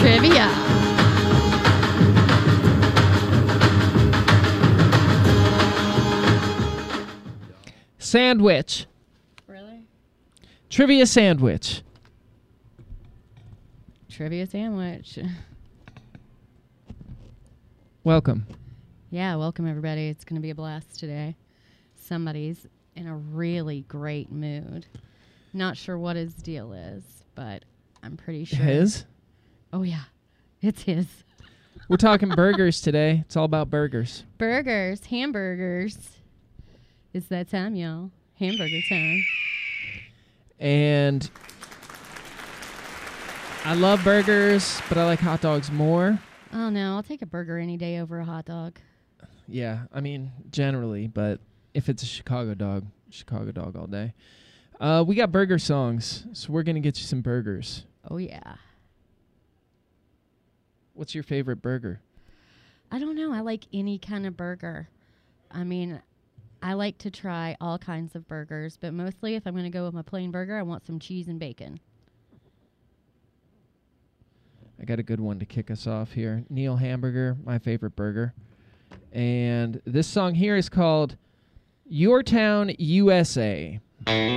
trivia. Sandwich. Really? Trivia sandwich. Trivia sandwich. Welcome. Yeah, welcome everybody. It's going to be a blast today. Somebody's in a really great mood. Not sure what his deal is, but I'm pretty sure. His? Oh, yeah. It's his. We're talking burgers today. It's all about burgers. Burgers. Hamburgers. It's that time, y'all. Hamburger time. And I love burgers, but I like hot dogs more. Oh, no. I'll take a burger any day over a hot dog. Yeah, I mean, generally, but if it's a Chicago dog all day. We got burger songs, so we're going to get you some burgers. Oh, yeah. What's your favorite burger? I don't know. I like any kind of burger. I mean, I like to try all kinds of burgers, but mostly if I'm going to go with my plain burger, I want some cheese and bacon. I got a good one to kick us off here. Neil Hamburger, my favorite burger. And this song here is called Your Town, USA.